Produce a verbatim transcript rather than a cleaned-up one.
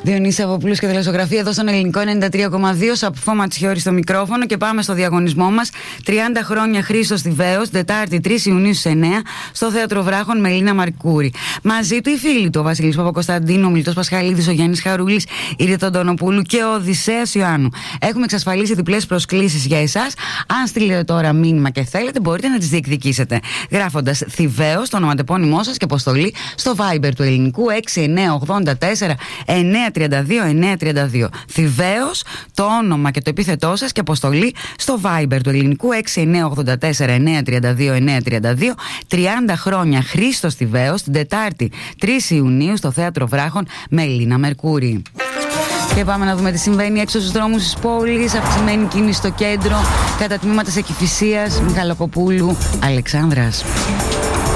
Διονύση Σαββοπούλος και Θελασσογραφία εδώ στον Ελληνικό ενενήντα τρία κόμμα δύο. Σαπφό Ματσιώρη στο μικρόφωνο και πάμε στο διαγωνισμό μας. τριάντα χρόνια Χρήστος Θηβαίος, Τετάρτη τρεις Ιουνίου στις εννιά στο Θέατρο Βράχων με Ελίνα Μαρκούρη. Μαζί του οι φίλοι του, ο Βασίλης Παπακοσταντίνου, ο Μιλτός Πασχαλίδης, ο Γιάννης Χαρούλης, η Ρίτα Αντωνοπούλου και ο Οδυσσέας Ιωάννου. Έχουμε εξασφαλίσει διπλές προσκλήσεις για εσάς. Αν στείλετε τώρα μήνυμα και θέλετε, μπορείτε να τις διεκδικήσετε. Γράφοντας Θηβαίος, το ονοματεπώνυμό σας και αποστολή στο Viber του Ελληνικού έξι εννιά ογδόντα τέσσερα εννιά τριάντα δύο εννιά τριάντα δύο. Θηβαίος, το όνομα και το επίθετό σας και αποστολή στο Viber του Ελληνικού έξι εννιά ογδόντα τέσσερα εννιά τριάντα δύο εννιά τριάντα δύο. τριάντα χρόνια Χρήστος Θηβαίος, την Τετάρτη τρεις Ιουνίου στο Θέατρο Βράχων με Ελίνα Μαρκούρη. Και πάμε να δούμε τι συμβαίνει έξω στους δρόμους της πόλης. Αυξημένη κίνηση στο κέντρο, κατά τμήματα της Εκηφισίας, Μιχαλακοπούλου, Αλεξάνδρας.